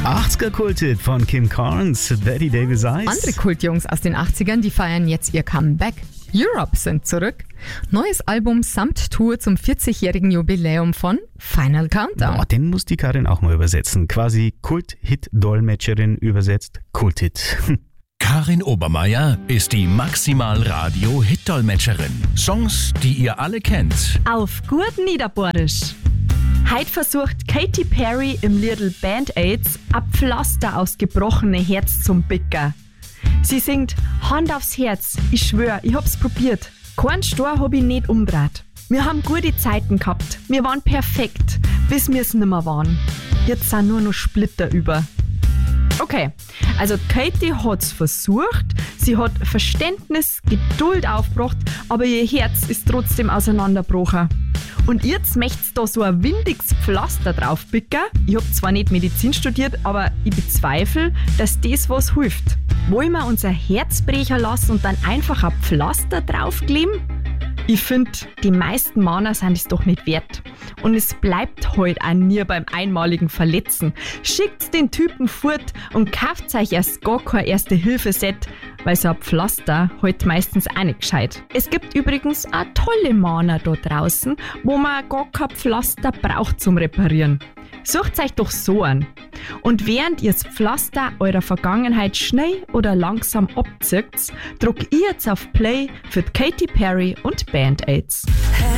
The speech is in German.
80er-Kulthit von Kim Carnes, Betty Davis Eyes. Andere Kultjungs aus den 80ern, die feiern jetzt ihr Comeback. Europe sind zurück. Neues Album samt Tour zum 40-jährigen Jubiläum von Final Countdown. Oh, den muss die Karin auch mal übersetzen. Quasi Kult-Hit-Dolmetscherin übersetzt Kulthit. Karin Obermeier ist die Maximal-Radio-Hit-Dolmetscherin. Songs, die ihr alle kennt. Auf gut Niederbordisch. Heute versucht Katy Perry im Liedl Band-Aids ein Pflaster aufs gebrochene Herz zum Bicker. Sie singt: Hand aufs Herz, ich schwör, ich hab's probiert. Keinen Stor hab ich nicht umdreht. Wir haben gute Zeiten gehabt, wir waren perfekt, bis wir's nimmer waren. Jetzt sind nur noch Splitter über. Okay, also Katy hat's versucht, sie hat Verständnis, Geduld aufgebracht, aber ihr Herz ist trotzdem auseinandergebrochen. Und jetzt möcht's da so ein windiges Pflaster draufpicken. Ich hab zwar nicht Medizin studiert, aber ich bezweifle, dass das was hilft. Wollen wir unser Herz brechen lassen und dann einfach ein Pflaster draufkleben? Ich finde, die meisten Männer sind es doch nicht wert. Und es bleibt heute auch nie beim einmaligen Verletzen. Schickt's den Typen fort und kauft euch erst gar kein Erste-Hilfe-Set, weil so ein Pflaster heute meistens auch nicht gescheit. Es gibt übrigens auch tolle Männer da draußen, wo man gar kein Pflaster braucht zum Reparieren. Sucht euch doch so an. Und während ihr das Pflaster eurer Vergangenheit schnell oder langsam abzieht, drückt ihr jetzt auf Play für Katy Perry und Band-Aids.